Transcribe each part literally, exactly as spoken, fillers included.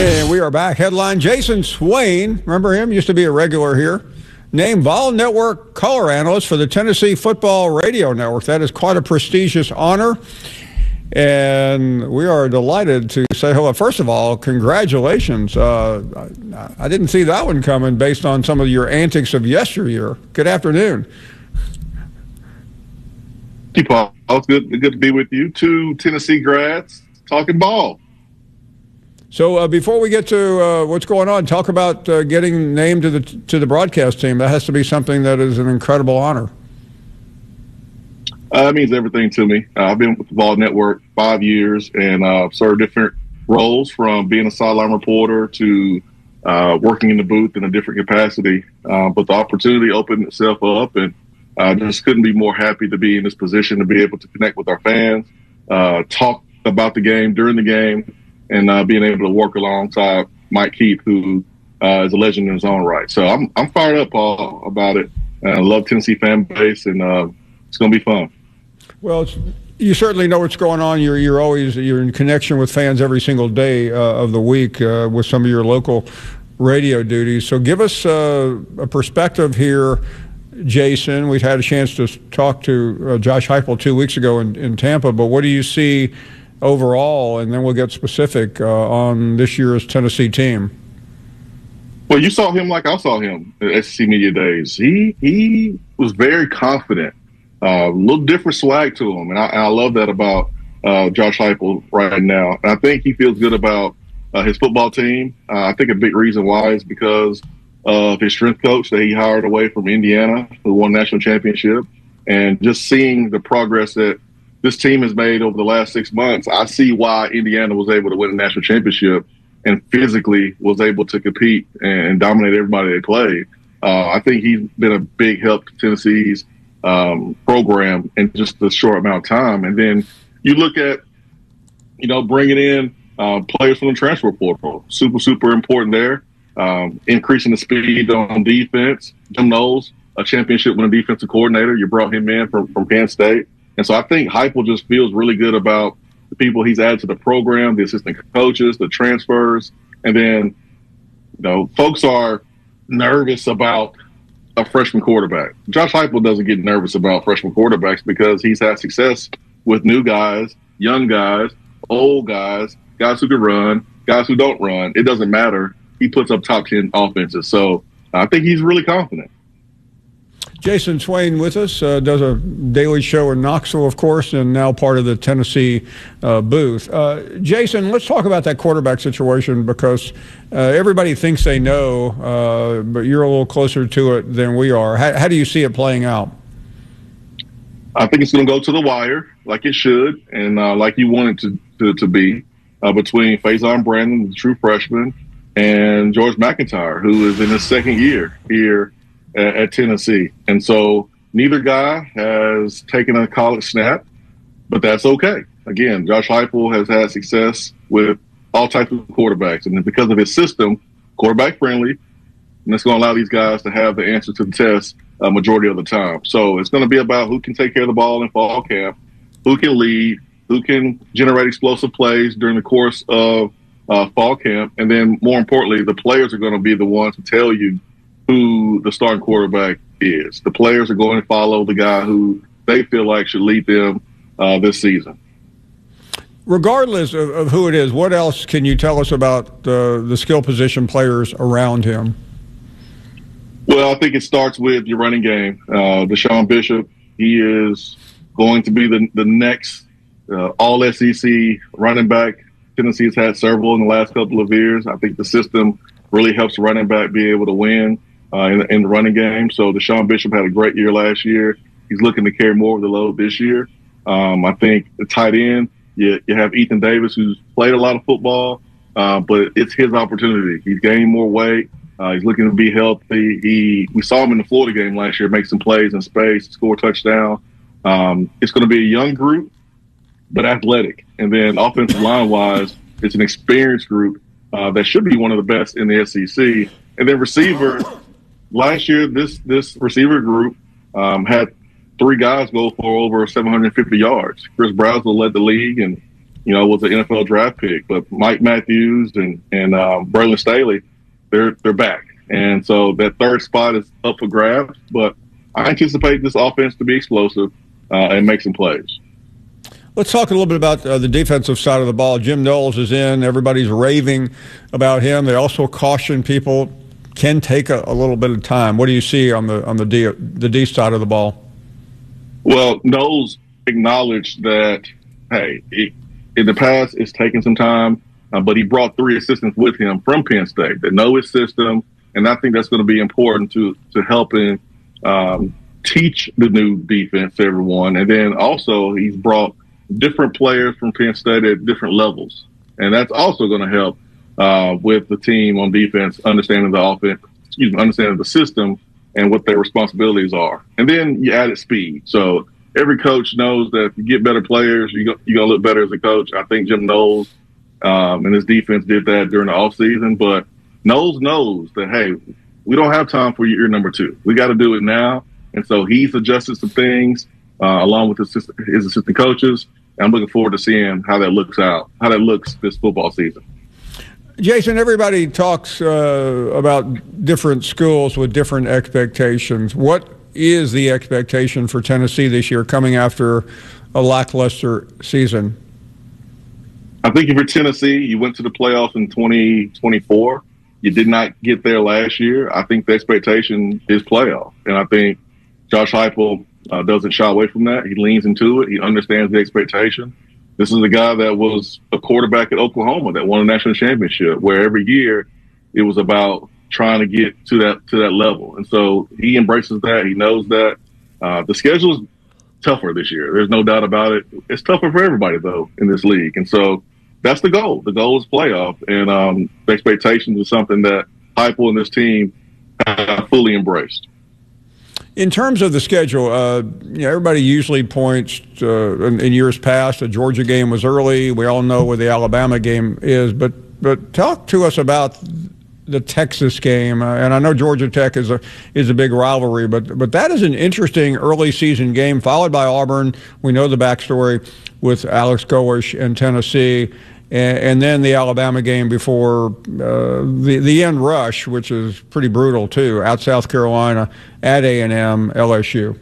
And we are back. Headline, Jason Swain, remember him? Used to be a regular here. Named Vol Network color analyst for the Tennessee Football Radio Network. That is quite a prestigious honor. And we are delighted to say hello. First of all, congratulations. Uh, I didn't see that one coming based on some of your antics of yesteryear. Good afternoon. Hey, Paul. It's good, good to be with you. Two Tennessee grads talking ball. So uh, before we get to uh, what's going on, talk about uh, getting named to the to the broadcast team. That has to be something that is an incredible honor. Uh, it means everything to me. Uh, I've been with the Vol Network five years and uh, served different roles, from being a sideline reporter to uh, working in the booth in a different capacity. Uh, but the opportunity opened itself up, and I just couldn't be more happy to be in this position to be able to connect with our fans, uh, talk about the game during the game, and uh, being able to work alongside Mike Keith, who uh, is a legend in his own right. So I'm I'm fired up, Paul, about it. And I love Tennessee fan base, and uh, it's going to be fun. Well, it's, you certainly know what's going on. You're you're always you're in connection with fans every single day uh, of the week uh, with some of your local radio duties. So give us uh, a perspective here, Jason. We've had a chance to talk to uh, Josh Heupel two weeks ago in, in Tampa, but what do you see overall, and then we'll get specific uh, on this year's Tennessee team? Well, you saw him like I saw him at S E C Media Days. He he was very confident, a uh, little different swag to him, and I, and I love that about uh, Josh Heupel right now. And I think he feels good about uh, his football team. Uh, I think a big reason why is because of his strength coach that he hired away from Indiana, who won the national championship, and just seeing the progress that this team has made over the last six months, I see why Indiana was able to win a national championship and physically was able to compete and dominate everybody they played. Uh, I think he's been a big help to Tennessee's um, program in just a short amount of time. And then you look at, you know, bringing in uh, players from the transfer portal, super, super important there. Um, increasing the speed on defense. Jim Knowles, a championship winning defensive coordinator, you brought him in from, from Penn State. And so I think Heupel just feels really good about the people he's added to the program, the assistant coaches, the transfers. And then, you know, folks are nervous about a freshman quarterback. Josh Heupel doesn't get nervous about freshman quarterbacks because he's had success with new guys, young guys, old guys, guys who can run, guys who don't run. It doesn't matter. He puts up top ten offenses. So I think he's really confident. Jason Swain with us, uh, does a daily show in Knoxville, of course, and now part of the Tennessee uh, booth. Uh, Jason, let's talk about that quarterback situation, because uh, everybody thinks they know, uh, but you're a little closer to it than we are. How, how do you see it playing out? I think it's going to go to the wire, like it should, and uh, like you want it to, to, to be, uh, between Faison Brandon, the true freshman, and George McIntyre, who is in his second year here at, at Tennessee. And so neither guy has taken a college snap, but that's okay. Again, Josh Heupel has had success with all types of quarterbacks, and because of his system, quarterback friendly, and it's going to allow these guys to have the answer to the test a majority of the time. So it's going to be about who can take care of the ball in fall camp, who can lead, who can generate explosive plays during the course of uh, fall camp, and then more importantly, the players are going to be the ones to tell you who the starting quarterback is. The players are going to follow the guy who they feel like should lead them uh, this season. Regardless of, of who it is, what else can you tell us about uh, the skill position players around him? Well, I think it starts with your running game. Uh, Deshaun Bishop, he is going to be the, the next uh, all S E C running back. Tennessee has had several in the last couple of years. I think the system really helps running back be able to win uh, in, in the running game. So Deshaun Bishop had a great year last year. He's looking to carry more of the load this year. Um, I think the tight end, you, you have Ethan Davis, who's played a lot of football, uh, but it's his opportunity. He's gained more weight. Uh, he's looking to be healthy. He, we saw him in the Florida game last year make some plays in space, score a touchdown. Um, it's going to be a young group, but athletic. And then offensive line-wise, it's an experienced group uh, that should be one of the best in the S E C. And then receiver, last year, this this receiver group um, had three guys go for over seven hundred fifty yards. Chris Brazzell led the league, and you know, was an N F L draft pick. But Mike Matthews and and um, Braylon Staley, they're they're back, and so that third spot is up for grabs. But I anticipate this offense to be explosive uh, and make some plays. Let's talk a little bit about uh, the defensive side of the ball. Jim Knowles is in. Everybody's raving about him. They also caution people can take a, a little bit of time. What do you see on the on the D, the D side of the ball? Well, Knowles acknowledged that, hey, it, in the past it's taken some time, uh, but he brought three assistants with him from Penn State that know his system, and I think that's going to be important to to helping um, teach the new defense to everyone. And then also he's brought different players from Penn State at different levels. And that's also going to help uh, with the team on defense, understanding the offense, excuse me, understanding the system and what their responsibilities are. And then you added speed. So every coach knows that if you get better players, you go, you're going to look better as a coach. I think Jim Knowles um, and his defense did that during the offseason. But Knowles knows that, hey, we don't have time for year number two. We got to do it now. And so he's adjusted some things uh, along with his assistant, his assistant coaches. I'm looking forward to seeing how that looks out, how that looks this football season. Jason, everybody talks uh, about different schools with different expectations. What is the expectation for Tennessee this year coming after a lackluster season? I think if you're Tennessee, you went to the playoffs in twenty twenty-four. You did not get there last year. I think the expectation is playoff. And I think Josh Heupel Uh, doesn't shy away from that. He leans into it. He understands the expectation. This is a guy that was a quarterback at Oklahoma that won a national championship, where every year it was about trying to get to that to that level. And so he embraces that. He knows that. Uh, the schedule is tougher this year. There's no doubt about it. It's tougher for everybody, though, in this league. And so that's the goal. The goal is playoff. And um, the expectations is something that Heupel and this team have fully embraced. In terms of the schedule, uh, you know, everybody usually points to, in, in years past, the Georgia game was early. We all know where the Alabama game is, but but talk to us about the Texas game. Uh, and I know Georgia Tech is a is a big rivalry, but but that is an interesting early season game, followed by Auburn. We know the backstory with Alex Golesh and Tennessee. And then the Alabama game before uh, the the end rush, which is pretty brutal too, at South Carolina, at A and M, L S U.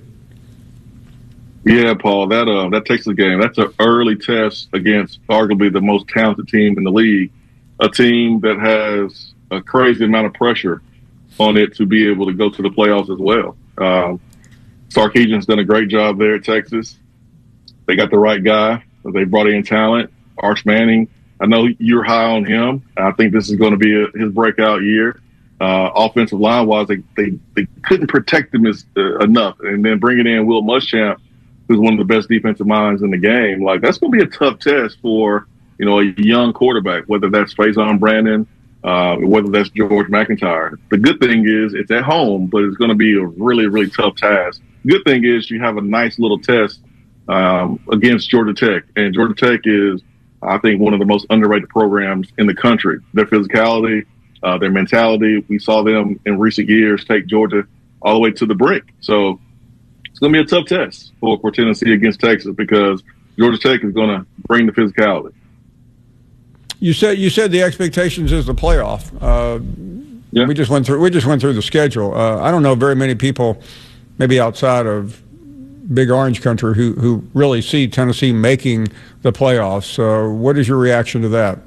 Yeah, Paul, that uh, that Texas game, that's an early test against arguably the most talented team in the league, a team that has a crazy amount of pressure on it to be able to go to the playoffs as well. Um, Sarkisian's done a great job there at Texas. They got the right guy. They brought in talent. Arch Manning, I know you're high on him. I think this is going to be a, his breakout year. Uh, offensive line-wise, they, they, they couldn't protect him as, uh, enough. And then bringing in Will Muschamp, who's one of the best defensive minds in the game, like that's going to be a tough test for, you know, a young quarterback, whether that's Faison Brandon, uh, whether that's George McIntyre. The good thing is it's at home, but it's going to be a really, really tough task. Good thing is you have a nice little test um, against Georgia Tech. And Georgia Tech is, I think, one of the most underrated programs in the country. Their physicality, uh, their mentality. We saw them in recent years take Georgia all the way to the brink. So it's going to be a tough test for, for Tennessee against Texas because Georgia Tech is going to bring the physicality. You said you said the expectations is the playoff. Uh, yeah. We just went through we just went through the schedule. Uh, I don't know very many people, maybe outside of Big Orange Country, who who really see Tennessee making the playoffs. So, what is your reaction to that?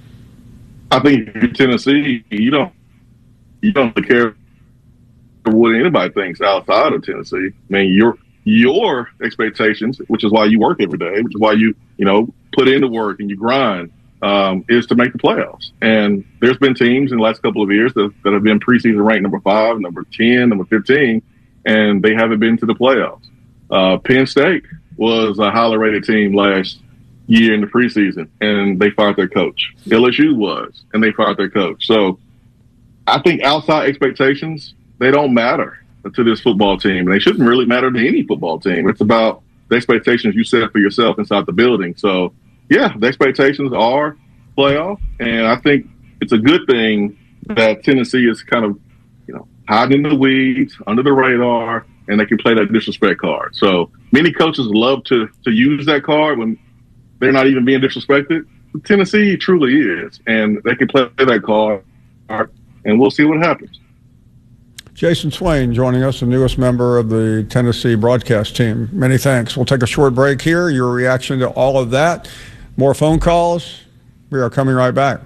I think if you're Tennessee, you don't you don't care what anybody thinks outside of Tennessee. I mean, your your expectations, which is why you work every day, which is why you you know put in the work and you grind, um, is to make the playoffs. And there's been teams in the last couple of years that, that have been preseason ranked number five, number ten, number fifteen, and they haven't been to the playoffs. Uh, Penn State was a highly rated team last year in the preseason, and they fired their coach. L S U was, and they fired their coach. So I think outside expectations, they don't matter to this football team. They shouldn't really matter to any football team. It's about the expectations you set for yourself inside the building. So, yeah, the expectations are playoff, and I think it's a good thing that Tennessee is kind of, you know, hiding in the weeds, under the radar, and they can play that disrespect card. So many coaches love to to use that card when they're not even being disrespected. Tennessee truly is, and they can play that card, and we'll see what happens. Jason Swain joining us, the newest member of the Tennessee broadcast team. Many thanks. We'll take a short break here. Your reaction to all of that. More phone calls. We are coming right back.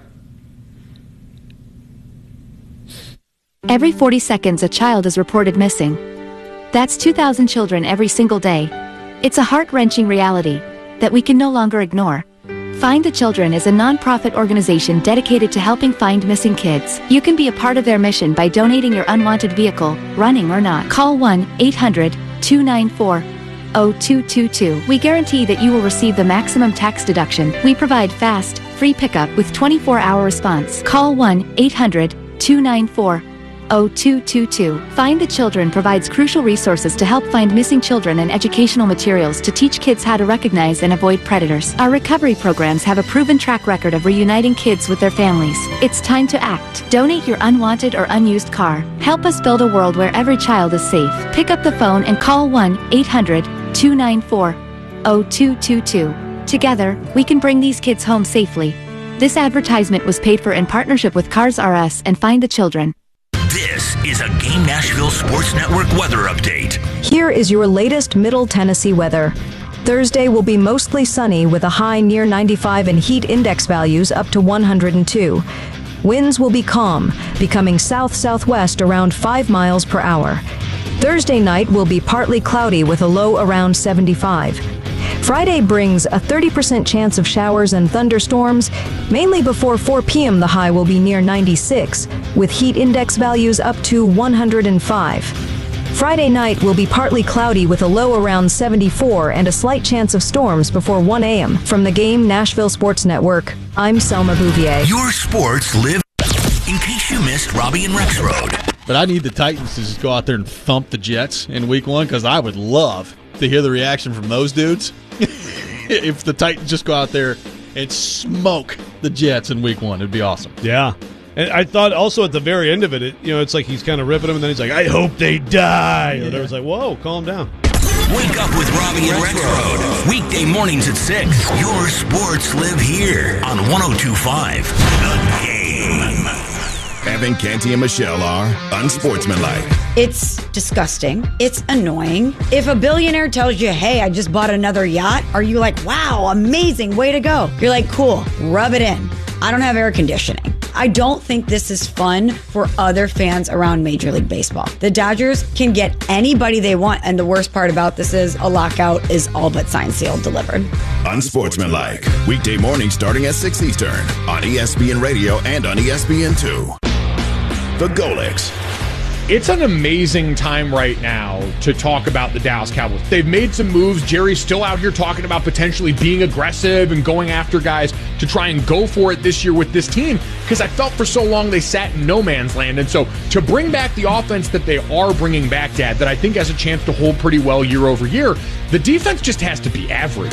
Every forty seconds, a child is reported missing. That's two thousand children every single day. It's a heart-wrenching reality that we can no longer ignore. Find the Children is a non-profit organization dedicated to helping find missing kids. You can be a part of their mission by donating your unwanted vehicle, running or not. Call one eight hundred two nine four zero two two two. We guarantee that you will receive the maximum tax deduction. We provide fast, free pickup with twenty-four hour response. Call one eight hundred two nine four zero two two two. Find the Children provides crucial resources to help find missing children and educational materials to teach kids how to recognize and avoid predators. Our recovery programs have a proven track record of reuniting kids with their families. It's time to act. Donate your unwanted or unused car. Help us build a world where every child is safe. Pick up the phone and call one eight hundred two nine four zero two two two. Together, we can bring these kids home safely. This advertisement was paid for in partnership with Cars R Us and Find the Children. This is a Game Nashville Sports Network weather update. Here is your latest Middle Tennessee weather. Thursday will be mostly sunny with a high near ninety-five and heat index values up to one hundred two. Winds will be calm, becoming south-southwest around five miles per hour. Thursday night will be partly cloudy with a low around seventy-five. Friday brings a thirty percent chance of showers and thunderstorms. Mainly before four p.m. the high will be near ninety-six, with heat index values up to one hundred five. Friday night will be partly cloudy with a low around seventy-four and a slight chance of storms before one a.m. From the Game Nashville Sports Network, I'm Selma Bouvier. Your sports live. In case you missed Robbie and Rex Road. But I need the Titans to just go out there and thump the Jets in week one, because I would love to hear the reaction from those dudes if the Titans just go out there and smoke the Jets in week one. It'd be awesome. Yeah. And I thought also at the very end of it, it you know, it's like he's kind of ripping them, and then he's like, I hope they die. Yeah. Or whatever. It's like, whoa, calm down. Wake up with Robbie and Rex Road. Weekday mornings at six. Your sports live here on one oh two point five The Game. Evan, Canty, and Michelle are unsportsmanlike. It's disgusting. It's annoying. If a billionaire tells you, hey, I just bought another yacht, are you like, wow, amazing, way to go? You're like, cool, rub it in. I don't have air conditioning. I don't think this is fun for other fans around Major League Baseball. The Dodgers can get anybody they want, and the worst part about this is a lockout is all but signed, sealed, delivered. Unsportsmanlike. Weekday mornings starting at six Eastern on E S P N Radio and on E S P N two. The Golics. It's an amazing time right now to talk about the Dallas Cowboys. They've made some moves. Jerry's still out here talking about potentially being aggressive and going after guys to try and go for it this year with this team, because I felt for so long they sat in no man's land. And so to bring back the offense that they are bringing back, Dad, that I think has a chance to hold pretty well year over year, the defense just has to be average.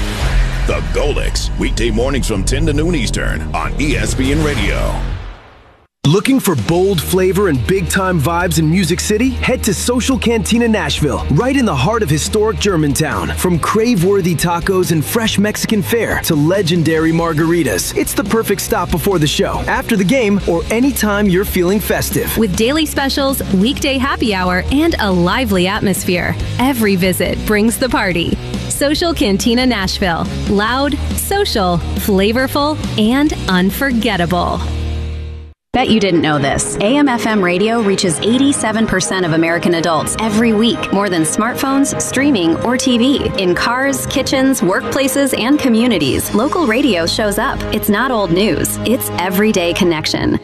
The Golics. Weekday mornings from ten to noon Eastern on E S P N Radio. Looking for bold flavor and big-time vibes in Music City? Head to Social Cantina Nashville, right in the heart of historic Germantown. From crave-worthy tacos and fresh Mexican fare to legendary margaritas, it's the perfect stop before the show, after the game, or anytime you're feeling festive. With daily specials, weekday happy hour, and a lively atmosphere, every visit brings the party. Social Cantina Nashville. Loud, social, flavorful, and unforgettable. Bet you didn't know this. A M F M radio reaches eighty-seven percent of American adults every week, more than smartphones, streaming, or T V. In cars, kitchens, workplaces, and communities, local radio shows up. It's not old news. It's everyday connection.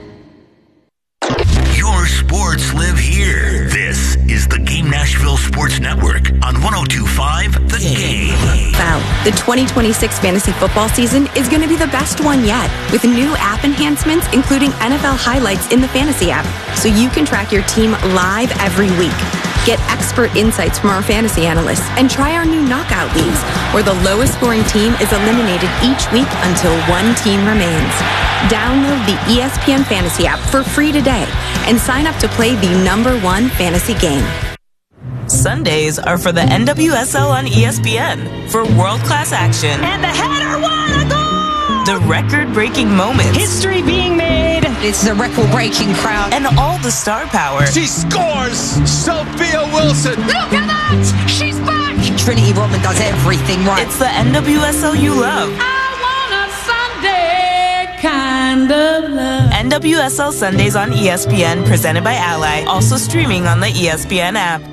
Your sports live here. This is the Game Nashville Sports Network on one oh two point five The Game. Wow, the twenty twenty-six fantasy football season is going to be the best one yet, with new app enhancements, including N F L highlights in the fantasy app, so you can track your team live every week. Get expert insights from our fantasy analysts and try our new knockout leagues, where the lowest scoring team is eliminated each week until one team remains. Download the E S P N Fantasy app for free today and sign up to play the number one fantasy game. Sundays are for the N W S L on E S P N for world-class action. And the header won a goal! The record-breaking moments. History being made. It's the record-breaking crowd. And all the star power. She scores! Sophia Wilson! Look at that! She's back! Trinity Rodman does everything right. It's the N W S L you love. I want a Sunday kind of love. N W S L Sundays on E S P N, presented by Ally. Also streaming on the E S P N app.